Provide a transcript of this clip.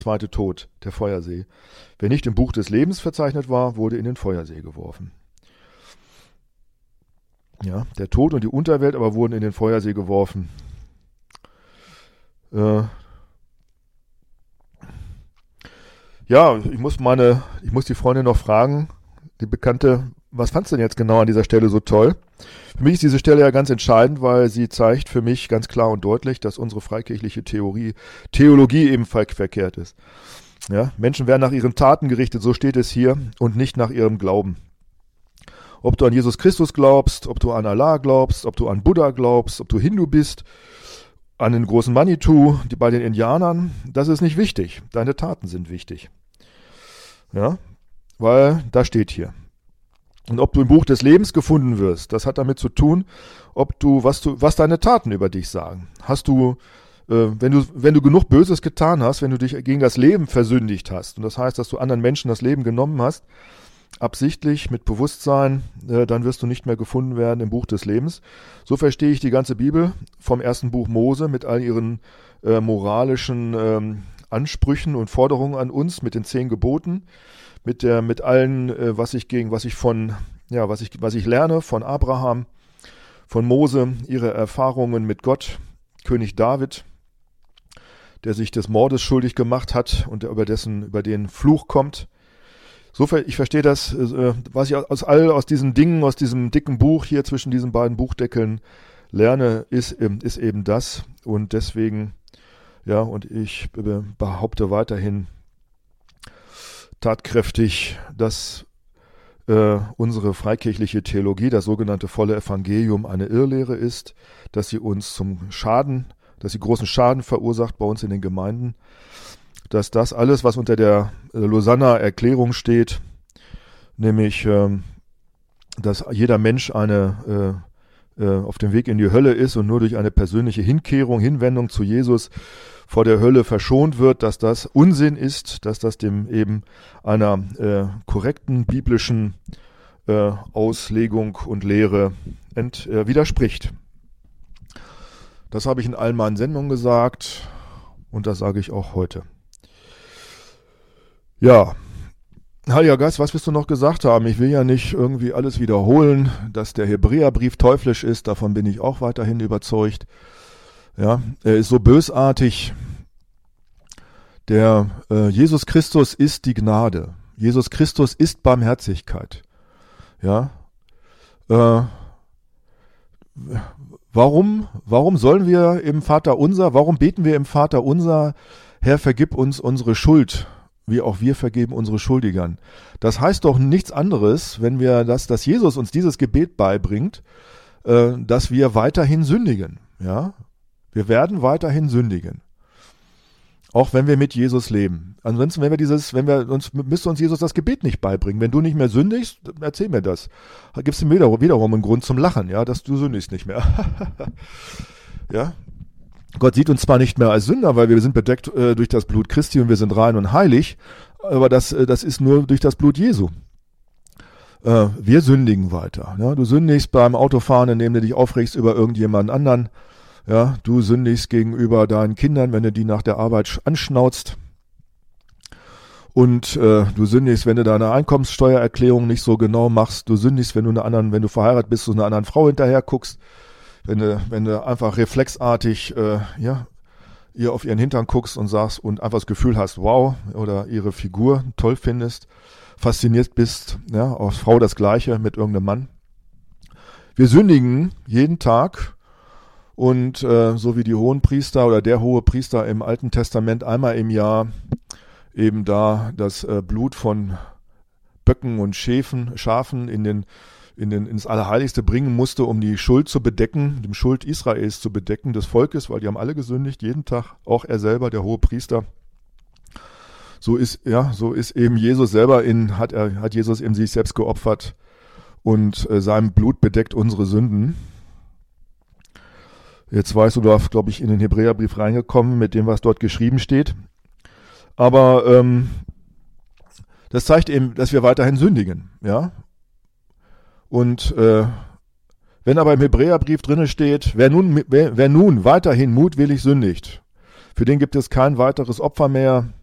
zweite Tod, der Feuersee. Wer nicht im Buch des Lebens verzeichnet war, wurde in den Feuersee geworfen. Ja, der Tod und die Unterwelt aber wurden in den Feuersee geworfen. Ja, ich muss die Freundin noch fragen, die Bekannte, was fandst du denn jetzt genau an dieser Stelle so toll? Für mich ist diese Stelle ja ganz entscheidend, weil sie zeigt für mich ganz klar und deutlich, dass unsere freikirchliche Theologie eben verkehrt ist. Ja, Menschen werden nach ihren Taten gerichtet, so steht es hier, und nicht nach ihrem Glauben. Ob du an Jesus Christus glaubst, ob du an Allah glaubst, ob du an Buddha glaubst, ob du Hindu bist, an den großen Manitou, bei den Indianern, das ist nicht wichtig. Deine Taten sind wichtig. Ja, weil da steht hier. Und ob du im Buch des Lebens gefunden wirst, das hat damit zu tun, was deine Taten über dich sagen. Hast du, wenn du genug Böses getan hast, wenn du dich gegen das Leben versündigt hast, und das heißt, dass du anderen Menschen das Leben genommen hast, absichtlich, mit Bewusstsein, dann wirst du nicht mehr gefunden werden im Buch des Lebens. So verstehe ich die ganze Bibel vom ersten Buch Mose mit all ihren moralischen Ansprüchen und Forderungen an uns, mit den 10 Geboten, mit allen, was ich lerne von Abraham, von Mose, ihre Erfahrungen mit Gott, König David, der sich des Mordes schuldig gemacht hat und der über den Fluch kommt. Ich verstehe das, was ich aus diesen Dingen, aus diesem dicken Buch hier zwischen diesen beiden Buchdeckeln lerne, ist eben das. Und deswegen, ja, und ich behaupte weiterhin tatkräftig, dass unsere freikirchliche Theologie, das sogenannte volle Evangelium, eine Irrlehre ist, dass sie uns dass sie großen Schaden verursacht bei uns in den Gemeinden, dass das alles, was unter der Lausanner Erklärung steht, nämlich, dass jeder Mensch auf dem Weg in die Hölle ist und nur durch eine persönliche Hinwendung zu Jesus vor der Hölle verschont wird, dass das Unsinn ist, dass das dem eben einer korrekten biblischen Auslegung und Lehre widerspricht. Das habe ich in all meinen Sendungen gesagt und das sage ich auch heute. Ja, Heiliger Geist, was willst du noch gesagt haben? Ich will ja nicht irgendwie alles wiederholen, dass der Hebräerbrief teuflisch ist, davon bin ich auch weiterhin überzeugt. Ja, er ist so bösartig. Jesus Christus ist die Gnade. Jesus Christus ist Barmherzigkeit. Ja, warum sollen wir im Vater unser, warum beten wir im Vater unser, Herr, vergib uns unsere Schuld, wie auch wir vergeben unsere Schuldigern. Das heißt doch nichts anderes, wenn wir dass Jesus uns dieses Gebet beibringt, dass wir weiterhin sündigen. Ja, wir werden weiterhin sündigen. Auch wenn wir mit Jesus leben. Ansonsten, müsste uns Jesus das Gebet nicht beibringen. Wenn du nicht mehr sündigst, erzähl mir das. Da gibst du mir wiederum einen Grund zum Lachen, ja, dass du sündigst nicht mehr. Ja. Gott sieht uns zwar nicht mehr als Sünder, weil wir sind bedeckt durch das Blut Christi und wir sind rein und heilig, aber das ist nur durch das Blut Jesu. Wir sündigen weiter. Ja? Du sündigst beim Autofahren, indem du dich aufregst über irgendjemanden anderen. Ja? Du sündigst gegenüber deinen Kindern, wenn du die nach der Arbeit anschnauzt. Und du sündigst, wenn du deine Einkommenssteuererklärung nicht so genau machst. Du sündigst, wenn du verheiratet bist und einer anderen Frau hinterher guckst. Wenn du einfach reflexartig ihr auf ihren Hintern guckst und sagst und einfach das Gefühl hast, wow, oder ihre Figur toll findest, fasziniert bist, ja, als Frau das Gleiche mit irgendeinem Mann. Wir sündigen jeden Tag und so wie die Hohenpriester oder der Hohepriester im Alten Testament einmal im Jahr eben da das Blut von Böcken und Schafen ins Allerheiligste bringen musste, um die Schuld zu bedecken, die Schuld Israels zu bedecken, des Volkes, weil die haben alle gesündigt, jeden Tag, auch er selber, der Hohepriester. So ist eben Jesus selber hat Jesus in sich selbst geopfert und sein Blut bedeckt unsere Sünden. Jetzt weißt du, glaube ich, in den Hebräerbrief reingekommen mit dem, was dort geschrieben steht. Aber das zeigt eben, dass wir weiterhin sündigen, ja. Und wenn aber im Hebräerbrief drinne steht, wer nun weiterhin mutwillig sündigt, für den gibt es kein weiteres Opfer mehr,